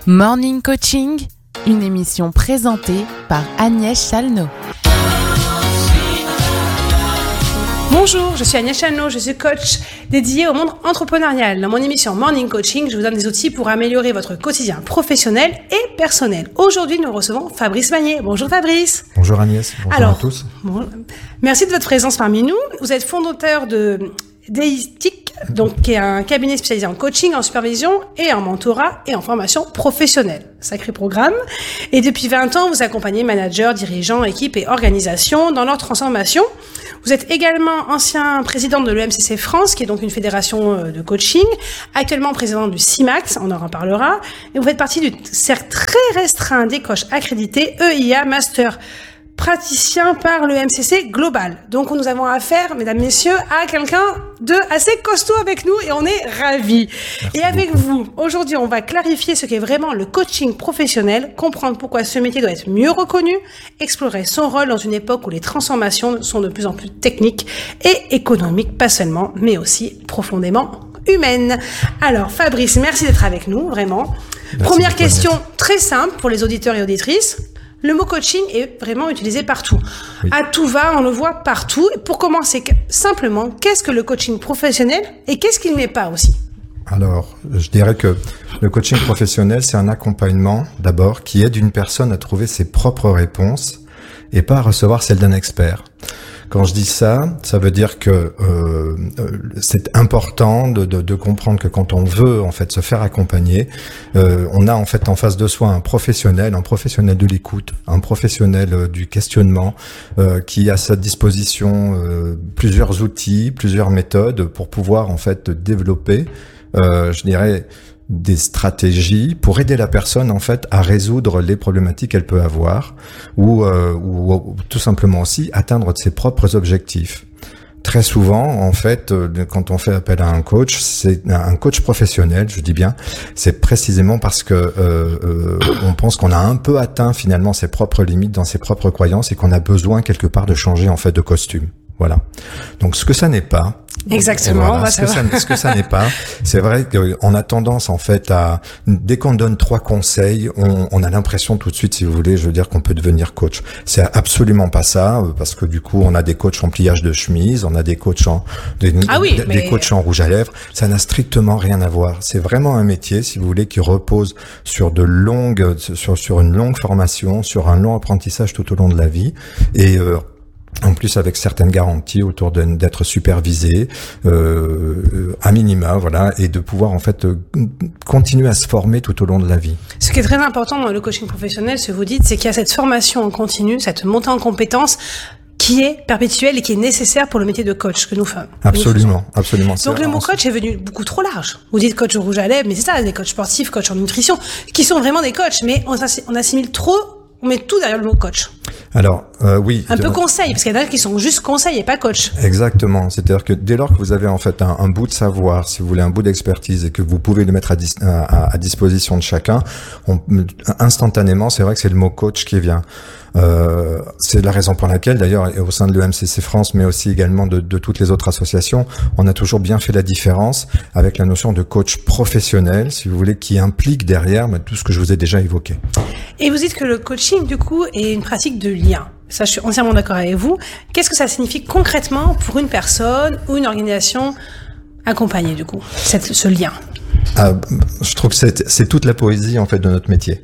Morning Coaching, une émission présentée par Agnès Challenot. Bonjour, je suis Agnès Challenot, je suis coach dédiée au monde entrepreneurial. Dans mon émission Morning Coaching, je vous donne des outils pour améliorer votre quotidien professionnel et personnel. Aujourd'hui, nous recevons Fabrice Magnier. Bonjour Fabrice. Bonjour Agnès, bonjour à tous. Merci de votre présence parmi nous. Vous êtes fondateur de Deistic, qui est un cabinet spécialisé en coaching, en supervision et en mentorat et en formation professionnelle. Sacré programme. Et depuis 20 ans, vous accompagnez managers, dirigeants, équipes et organisations dans leur transformation. Vous êtes également ancien président de l'EMCC France, qui est donc une fédération de coaching, actuellement président du CIMAX, on en reparlera, et vous faites partie du cercle très restreint des coachs accrédités EIA Master praticien par l'EMCC Global. Donc nous avons affaire, mesdames, messieurs, à quelqu'un de assez costaud avec nous et on est ravis. Et avec vous, aujourd'hui, on va clarifier ce qu'est vraiment le coaching professionnel, comprendre pourquoi ce métier doit être mieux reconnu, explorer son rôle dans une époque où les transformations sont de plus en plus techniques et économiques, pas seulement, mais aussi profondément humaines. Alors Fabrice, merci d'être avec nous, vraiment. Merci. Première question très simple pour les auditeurs et auditrices. Le mot coaching est vraiment utilisé partout. Oui. À tout va, on le voit partout. Pour commencer simplement, qu'est-ce que le coaching professionnel et qu'est-ce qu'il n'est pas aussi ? Alors, je dirais que le coaching professionnel, c'est un accompagnement d'abord qui aide une personne à trouver ses propres réponses et pas à recevoir celles d'un expert. Quand je dis ça, ça veut dire que c'est important de comprendre que quand on veut en fait se faire accompagner, on a en fait en face de soi un professionnel de l'écoute, un professionnel du questionnement, qui a à sa disposition plusieurs outils, plusieurs méthodes pour pouvoir en fait développer, je dirais, des stratégies pour aider la personne en fait à résoudre les problématiques qu'elle peut avoir ou tout simplement aussi atteindre ses propres objectifs. Très souvent, en fait, quand on fait appel à un coach, c'est un coach professionnel, je dis bien, c'est précisément parce que on pense qu'on a un peu atteint finalement ses propres limites dans ses propres croyances et qu'on a besoin quelque part de changer en fait de costume. Voilà. Donc ce que ça n'est pas. Exactement. Voilà, ce que ça n'est pas. C'est vrai qu'on a tendance en fait à, dès qu'on donne 3 conseils, on a l'impression tout de suite, si vous voulez, je veux dire qu'on peut devenir coach. C'est absolument pas ça, parce que du coup on a des coachs en pliage de chemise, on a des coachs des coachs en rouge à lèvres. Ça n'a strictement rien à voir. C'est vraiment un métier, si vous voulez, qui repose sur sur une longue formation, sur un long apprentissage tout au long de la vie et en plus avec certaines garanties autour d'être supervisé à minima, voilà, et de pouvoir en fait continuer à se former tout au long de la vie. Ce qui est très important dans le coaching professionnel, ce que vous dites, c'est qu'il y a cette formation en continu, cette montée en compétences qui est perpétuelle et qui est nécessaire pour le métier de coach que nous faisons. Absolument. Donc le mot coach est venu beaucoup trop large. Vous dites coach au rouge à lèvres, mais c'est ça, des coachs sportifs, coachs en nutrition, qui sont vraiment des coachs, mais on assimile trop. On met tout derrière le mot coach. Alors, oui. Un peu conseil, parce qu'il y en a qui sont juste conseil et pas coach. Exactement. C'est-à-dire que dès lors que vous avez en fait un bout de savoir, si vous voulez, un bout d'expertise et que vous pouvez le mettre à disposition de chacun, instantanément, c'est vrai que c'est le mot coach qui vient. C'est la raison pour laquelle, d'ailleurs, au sein de l'EMCC France, mais aussi également de toutes les autres associations, on a toujours bien fait la différence avec la notion de coach professionnel, si vous voulez, qui implique derrière tout ce que je vous ai déjà évoqué. Et vous dites que le coaching, du coup, est une pratique de lien. Ça, je suis entièrement d'accord avec vous. Qu'est-ce que ça signifie concrètement pour une personne ou une organisation accompagnée, du coup, ce lien? Je trouve que c'est toute la poésie, en fait, de notre métier.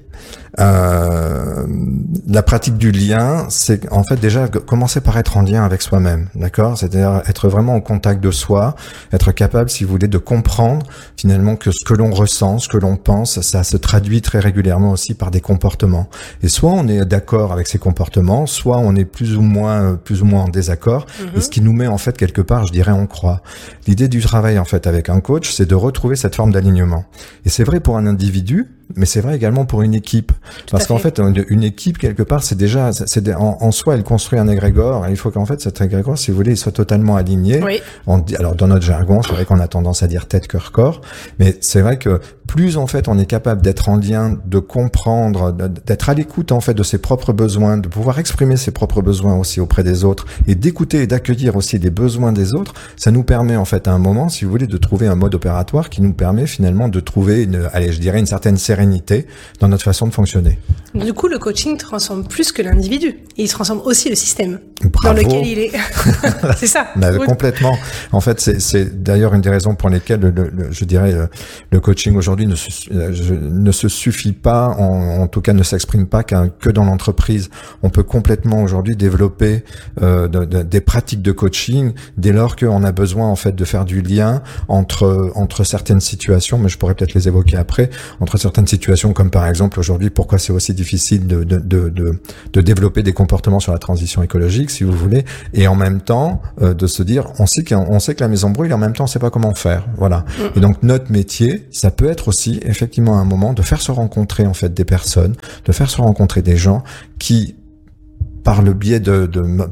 La pratique du lien, c'est en fait déjà commencer par être en lien avec soi-même, d'accord ? C'est-à-dire être vraiment en contact de soi, être capable, si vous voulez, de comprendre finalement que ce que l'on ressent, ce que l'on pense, ça se traduit très régulièrement aussi par des comportements. Et soit on est d'accord avec ces comportements, soit on est plus ou moins en désaccord. Et ce qui nous met en fait quelque part, je dirais, en croix. L'idée du travail en fait avec un coach, c'est de retrouver cette forme d'alignement. Et c'est vrai pour un individu, mais c'est vrai également pour une équipe. Parce qu'en fait, une équipe, quelque part, en soi, elle construit un égrégore, et il faut qu'en fait, cet égrégore, si vous voulez, il soit totalement aligné. Oui. Alors, dans notre jargon, c'est vrai qu'on a tendance à dire tête, cœur, corps, mais c'est vrai que plus en fait on est capable d'être en lien, de comprendre, d'être à l'écoute en fait de ses propres besoins, de pouvoir exprimer ses propres besoins aussi auprès des autres et d'écouter et d'accueillir aussi les besoins des autres, ça nous permet en fait à un moment, si vous voulez, de trouver un mode opératoire qui nous permet finalement de trouver une certaine sérénité dans notre façon de fonctionner. Du coup, le coaching transforme plus que l'individu. Et il transforme aussi le système Bravo. dans lequel il est. C'est ça. Oui. Complètement. En fait, c'est d'ailleurs une des raisons pour lesquelles le coaching aujourd'hui ne se suffit pas, en tout cas ne s'exprime pas que dans l'entreprise. On peut complètement aujourd'hui développer des pratiques de coaching dès lors qu'on a besoin en fait de faire du lien entre certaines situations, mais je pourrais peut-être les évoquer après, entre certaines situations comme par exemple aujourd'hui pourquoi c'est aussi difficile de développer des comportements sur la transition écologique, si vous voulez, et en même temps de se dire on sait que la maison brûle et en même temps on sait pas comment faire, voilà. Et donc notre métier, ça peut être aussi effectivement un moment de faire se rencontrer en fait des personnes, de faire se rencontrer des gens qui par le biais de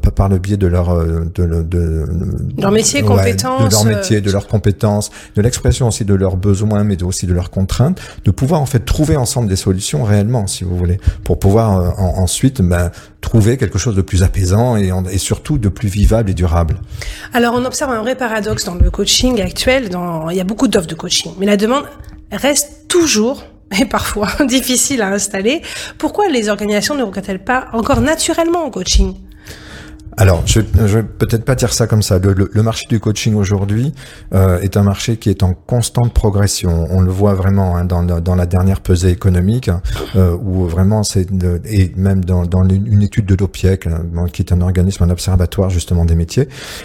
leur métier, compétences, de leur métier, de leurs compétences, de l'expression aussi de leurs besoins, mais aussi de leurs contraintes, de pouvoir en fait trouver ensemble des solutions réellement, si vous voulez, pour pouvoir ensuite trouver quelque chose de plus apaisant et surtout de plus vivable et durable. Alors on observe un vrai paradoxe dans le coaching actuel. Il y a beaucoup d'offres de coaching, mais la demande reste toujours et parfois difficile à installer. Pourquoi les organisations ne recrutent-elles pas encore naturellement au coaching ? Alors, je vais peut-être pas dire ça comme ça. Le marché du coaching aujourd'hui est un marché qui est en constante progression. On le voit vraiment dans la dernière pesée économique, où vraiment et même dans une étude de l'OPIEC, qui est un organisme, un observatoire justement des métiers,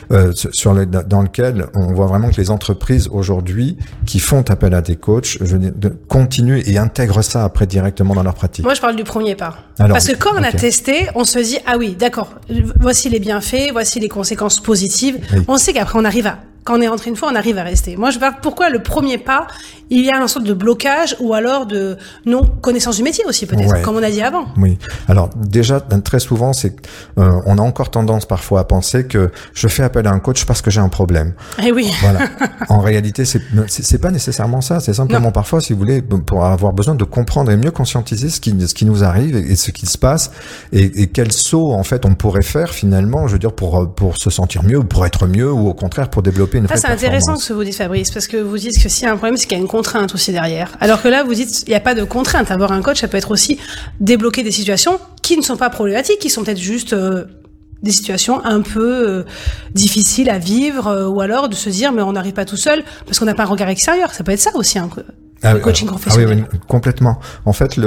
dans lequel on voit vraiment que les entreprises aujourd'hui qui font appel à des coachs, continuent et intègrent ça après directement dans leur pratique. Moi, je parle du premier pas. Alors, parce que quand on a testé, on se dit ah oui, d'accord, voici les bienfaits, voici les conséquences positives. Oui. On sait qu'après quand on est rentré une fois, on arrive à rester. Moi, je parle pourquoi le premier pas, il y a une sorte de blocage ou alors de non-connaissance du métier aussi, peut-être, comme on a dit avant. Oui. Alors, déjà, très souvent, on a encore tendance parfois à penser que je fais appel à un coach parce que j'ai un problème. Eh oui. Voilà. En réalité, c'est pas nécessairement ça. C'est simplement parfois, si vous voulez, pour avoir besoin de comprendre et mieux conscientiser ce qui nous arrive et ce qui se passe et quel saut, en fait, on pourrait faire finalement, je veux dire, pour se sentir mieux ou pour être mieux ou au contraire pour développer une vraie performance. C'est intéressant ce que vous dites, Fabrice, parce que vous dites que s'il y a un problème, c'est qu'il y a une contrainte aussi derrière. Alors que là, vous dites, il n'y a pas de contrainte. Avoir un coach, ça peut être aussi débloquer des situations qui ne sont pas problématiques, qui sont peut-être juste des situations un peu difficiles à vivre, ou alors de se dire, mais on n'arrive pas tout seul parce qu'on n'a pas un regard extérieur. Ça peut être ça aussi, le coaching professionnel. Oui, complètement. En fait,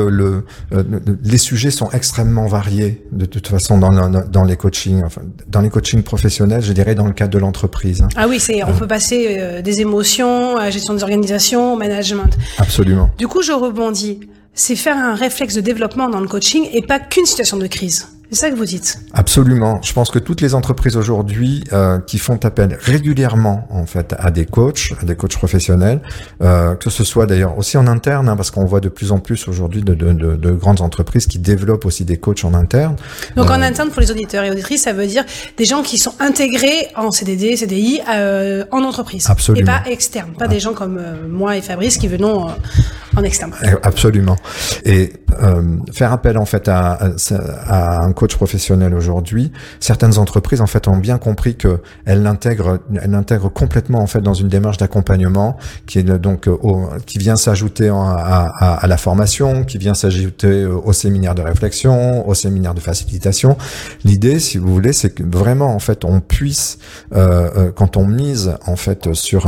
les sujets sont extrêmement variés de toute façon dans les coachings. Enfin, dans les coachings professionnels, je dirais dans le cadre de l'entreprise. Ah oui, on peut passer des émotions à la gestion des organisations, au management. Absolument. Du coup, je rebondis. C'est faire un réflexe de développement dans le coaching et pas qu'une situation de crise. C'est ça que vous dites. Absolument. Je pense que toutes les entreprises aujourd'hui qui font appel régulièrement en fait à des coachs professionnels, que ce soit d'ailleurs aussi en interne, parce qu'on voit de plus en plus aujourd'hui de grandes entreprises qui développent aussi des coachs en interne. Donc en interne pour les auditeurs et auditrices, ça veut dire des gens qui sont intégrés en CDD, CDI en entreprise. Absolument. Et pas externes, pas des gens comme moi et Fabrice qui venons en externe. Absolument. Et faire appel en fait à un coach professionnel aujourd'hui, certaines entreprises en fait ont bien compris que elles l'intègrent complètement en fait dans une démarche d'accompagnement qui est donc qui vient s'ajouter à la formation, qui vient s'ajouter au séminaire de réflexion, au séminaire de facilitation. L'idée, si vous voulez, c'est que vraiment en fait on puisse quand on mise en fait sur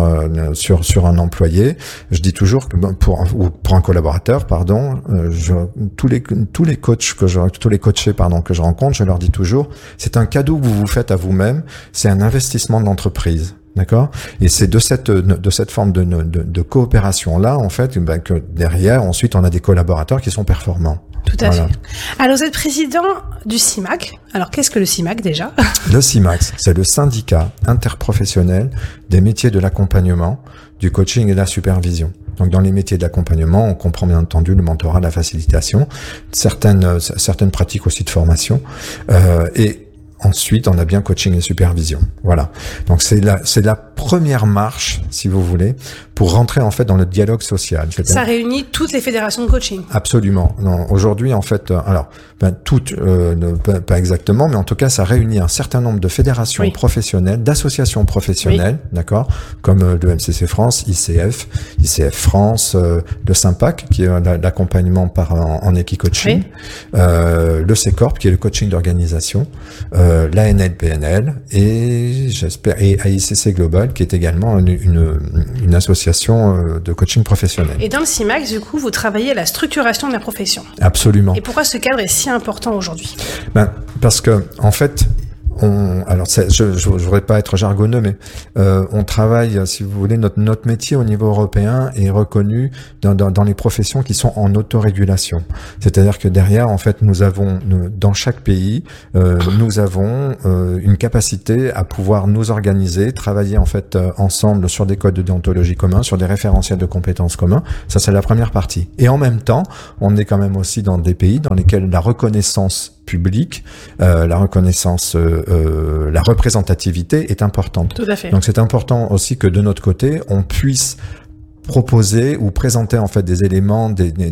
un employé, je dis toujours que pour un collaborateur, tous les coachs que je rencontre, je leur dis toujours, c'est un cadeau que vous vous faites à vous-même, c'est un investissement de l'entreprise. D'accord? Et c'est de cette forme de coopération là, en fait, que derrière, ensuite, on a des collaborateurs qui sont performants. Tout à fait. Alors, vous êtes président du CIMAC. Alors, qu'est-ce que le CIMAC déjà? Le CIMAC, c'est le syndicat interprofessionnel des métiers de l'accompagnement, du coaching et de la supervision. Donc, dans les métiers de l'accompagnement, on comprend bien entendu le mentorat, la facilitation, certaines pratiques aussi de formation, et ensuite, on a bien coaching et supervision. Voilà. Donc c'est la première marche, si vous voulez, pour rentrer en fait dans le dialogue social. Ça réunit toutes les fédérations de coaching. Absolument. Non, aujourd'hui, en fait, toutes, pas exactement, mais en tout cas, ça réunit un certain nombre de fédérations professionnelles, d'associations professionnelles, d'accord, comme le MCC France, ICF France, le SYMPAC, qui est l'accompagnement en équicoaching, le CECORP, qui est le coaching d'organisation, la NLPNL et AICC Global, qui est également une association de coaching professionnel. Et dans le CIMAX, du coup, vous travaillez à la structuration de la profession. Absolument. Et pourquoi ce cadre est si important aujourd'hui ? Parce que, en fait, je voudrais pas être jargonneux, mais on travaille, si vous voulez, notre métier au niveau européen est reconnu dans les professions qui sont en autorégulation. C'est-à-dire que derrière, en fait, dans chaque pays, nous avons une capacité à pouvoir nous organiser, travailler en fait ensemble sur des codes de déontologie communs, sur des référentiels de compétences communs. Ça, c'est la première partie. Et en même temps, on est quand même aussi dans des pays dans lesquels la reconnaissance publique, la reconnaissance, la représentativité est importante. Tout à fait. Donc c'est important aussi que de notre côté, on puisse proposer ou présenter en fait des éléments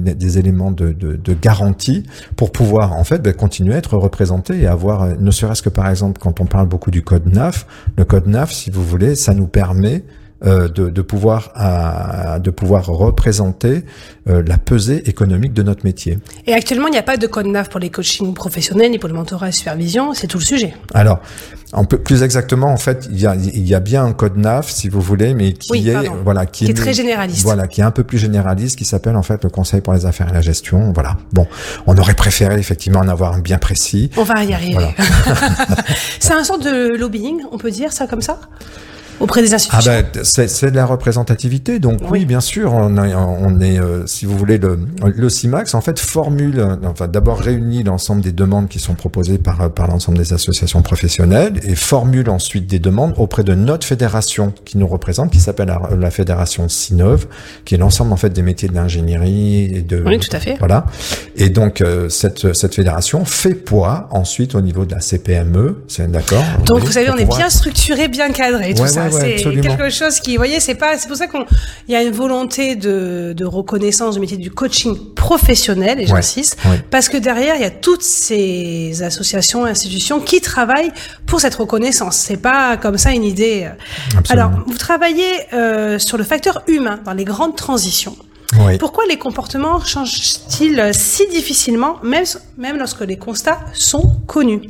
de garantie pour pouvoir en fait continuer à être représenté et avoir, ne serait-ce que par exemple quand on parle beaucoup du code NAF, le code NAF, si vous voulez, ça nous permet de pouvoir représenter la pesée économique de notre métier. Et actuellement, il n'y a pas de code NAF pour les coachings professionnels ni pour le mentorat et supervision, c'est tout le sujet. Alors, plus exactement, en fait, il y a bien un code NAF, si vous voulez, mais qui est très généraliste. Voilà, qui est un peu plus généraliste, qui s'appelle en fait le Conseil pour les affaires et la gestion. Voilà. Bon, on aurait préféré effectivement en avoir un bien précis. On va y arriver. Voilà. C'est un sorte de lobbying, on peut dire ça comme ça ? Auprès des institutions. C'est de la représentativité, donc oui, bien sûr, on est si vous voulez, le CIMAX en fait d'abord réunit l'ensemble des demandes qui sont proposées par l'ensemble des associations professionnelles et formule ensuite des demandes auprès de notre fédération qui nous représente, qui s'appelle la fédération CINOV, qui est l'ensemble en fait des métiers de l'ingénierie et Oui, tout à fait. Voilà. Et donc cette fédération fait poids ensuite au niveau de la CPME, c'est d'accord. Donc vous savez, on est bien structuré, bien cadré, tout ça. C'est absolument. Quelque chose qui, vous voyez, c'est pour ça qu'il y a une volonté de reconnaissance du métier du coaching professionnel, et j'insiste, parce que derrière, il y a toutes ces associations, institutions qui travaillent pour cette reconnaissance. C'est pas comme ça une idée. Absolument. Alors, vous travaillez sur le facteur humain dans les grandes transitions. Oui. Pourquoi les comportements changent-ils si difficilement, même lorsque les constats sont connus?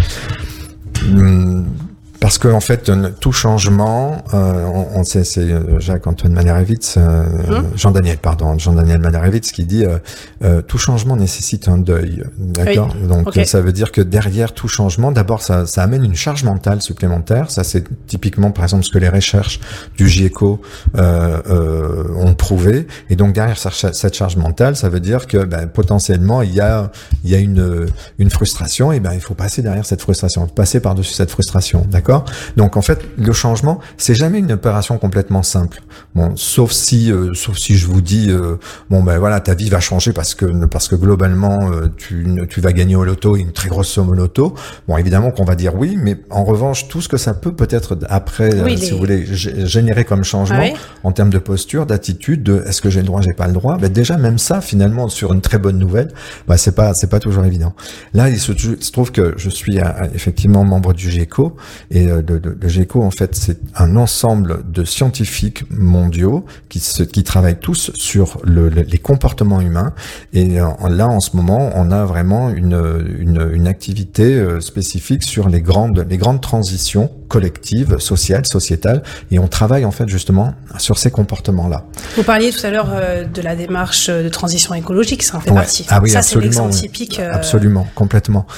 Parce que en fait, tout changement, on sait, c'est Jacques-Antoine Malherevitz, Jean-Daniel Malherevitz qui dit tout changement nécessite un deuil, d'accord. Oui. Donc ça veut dire que derrière tout changement, d'abord ça amène une charge mentale supplémentaire. Ça c'est typiquement par exemple ce que les recherches du GIECO ont prouvé. Et donc derrière cette charge mentale, ça veut dire que potentiellement il y a une frustration. Et il faut passer derrière cette frustration, passer par-dessus cette frustration, d'accord. Donc en fait, le changement, c'est jamais une opération complètement simple. Bon, sauf si je vous dis voilà, ta vie va changer parce que globalement tu vas gagner au loto, une très grosse somme au loto. Bon, évidemment qu'on va dire oui, mais en revanche, tout ce que ça peut être après, si vous voulez, générer comme changement en termes de posture, d'attitude, de est-ce que j'ai le droit, j'ai pas le droit. Déjà même ça, finalement, sur une très bonne nouvelle, c'est pas toujours évident. Là, il se trouve que je suis effectivement membre du GIECO. Et le GIECO, en fait, c'est un ensemble de scientifiques mondiaux qui travaillent tous sur les comportements humains. Et là, en ce moment, on a vraiment une activité spécifique sur les grandes transitions collectives, sociales, sociétales. Et on travaille, en fait, justement, sur ces comportements-là. Vous parliez tout à l'heure de la démarche de transition écologique, ça en fait partie. Ah oui, ça, absolument. C'est l'exemple typique. Absolument, complètement.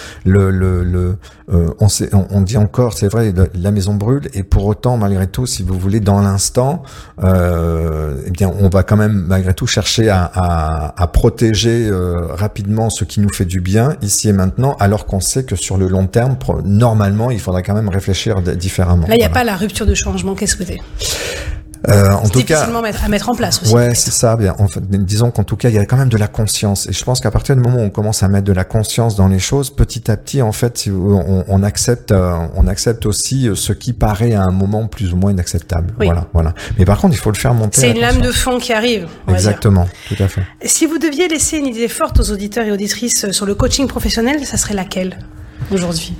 On dit encore, c'est vrai, la maison brûle, et pour autant, malgré tout, si vous voulez, dans l'instant, on va quand même, malgré tout, chercher à protéger rapidement ce qui nous fait du bien, ici et maintenant, alors qu'on sait que sur le long terme, normalement, il faudrait quand même réfléchir différemment. Là, il n'y a pas la rupture de changement qu'est souhaitée. En tout cas, difficilement à mettre en place aussi. Ouais, peut-être. c'est ça. Disons qu'en tout cas, il y a quand même de la conscience. Et je pense qu'à partir du moment où on commence à mettre de la conscience dans les choses, petit à petit, en fait, on accepte aussi ce qui paraît à un moment plus ou moins inacceptable. Oui. Voilà. Mais par contre, il faut le faire monter. C'est une lame de fond qui arrive. On va dire. Exactement, tout à fait. Si vous deviez laisser une idée forte aux auditeurs et auditrices sur le coaching professionnel, ça serait laquelle aujourd'hui?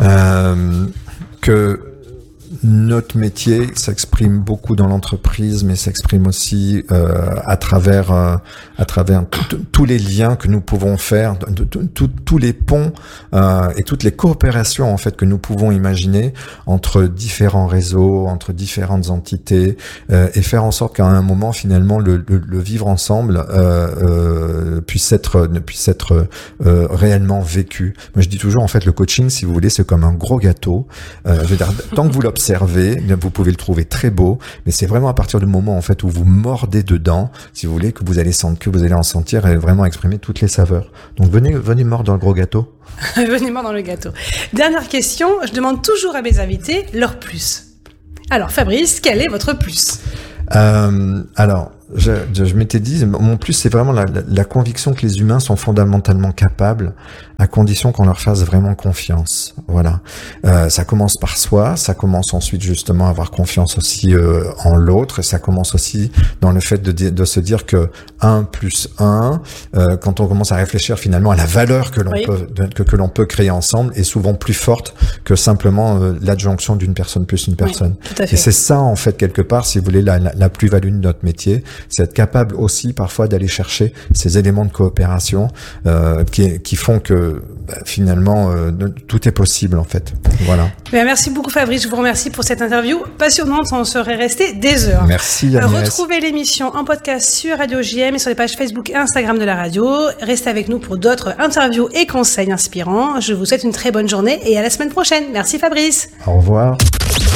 Que notre métier s'exprime beaucoup dans l'entreprise, mais s'exprime aussi à travers tous les liens que nous pouvons faire, tous les ponts et toutes les coopérations en fait que nous pouvons imaginer entre différents réseaux, entre différentes entités, et faire en sorte qu'à un moment finalement le vivre ensemble puisse être réellement vécu. Moi je dis toujours en fait le coaching, si vous voulez, c'est comme un gros gâteau. Je veux dire, tant que vous l'observez, vous pouvez le trouver très beau, mais c'est vraiment à partir du moment en fait où vous mordez dedans, si vous voulez, que vous allez en sentir et vraiment exprimer toutes les saveurs. Donc venez mordre dans le gros gâteau. Venez mordre dans le gâteau. Dernière question, je demande toujours à mes invités leur plus. Alors Fabrice, quel est votre plus? Alors, je m'étais dit, mon plus, c'est vraiment la conviction que les humains sont fondamentalement capables, à condition qu'on leur fasse vraiment confiance. Voilà. Ça commence par soi, ça commence ensuite justement à avoir confiance aussi en l'autre, et ça commence aussi dans le fait de se dire que 1 plus 1, quand on commence à réfléchir finalement à la valeur que l'on peut créer ensemble, est souvent plus forte que simplement l'adjonction d'une personne plus une personne. Oui, tout à fait. Et c'est ça en fait quelque part, si vous voulez, la plus-value de notre métier, c'est être capable aussi parfois d'aller chercher ces éléments de coopération qui font que finalement tout est possible en fait. Voilà. Bien, merci beaucoup Fabrice, je vous remercie pour cette interview passionnante, on serait resté des heures. Merci Agnès. Retrouvez l'émission en podcast sur Radio JM et sur les pages Facebook et Instagram de la radio. Restez avec nous pour d'autres interviews et conseils inspirants. Je vous souhaite une très bonne journée et à la semaine prochaine. Merci Fabrice. Au revoir.